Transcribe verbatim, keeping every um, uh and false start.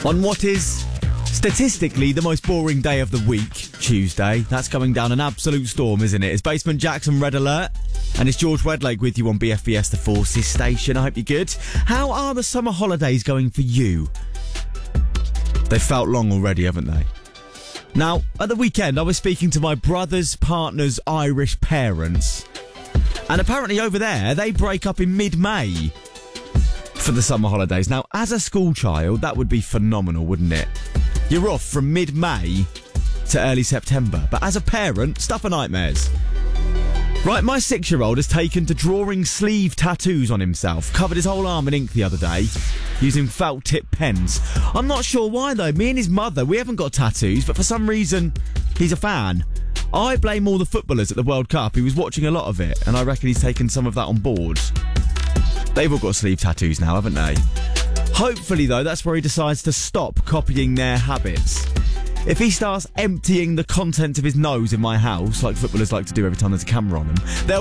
On what is statistically the most boring day of the week, Tuesday. That's going down an absolute storm, isn't it? It's Basement Jackson Red Alert, and it's George Wedlake with you on B F B S The Forces station. I hope you're good. How are the summer holidays going for you? They've felt long already, haven't they? Now, at the weekend, I was speaking to my brother's partner's Irish parents, and apparently over there, they break up in mid-May for the summer holidays. Now, as a school child, that would be phenomenal, wouldn't it? You're off from mid-May to early September. But as a parent, stuff are nightmares. Right, my six-year-old has taken to drawing sleeve tattoos on himself. Covered his whole arm in ink the other day using felt-tip pens. I'm not sure why, though. Me and his mother, we haven't got tattoos, but for some reason, he's a fan. I blame all the footballers at the World Cup. He was watching a lot of it, and I reckon he's taken some of that on board. They've all got sleeve tattoos now, haven't they? Hopefully, though, that's where he decides to stop copying their habits. If he starts emptying the contents of his nose in my house, like footballers like to do every time there's a camera on them, there'll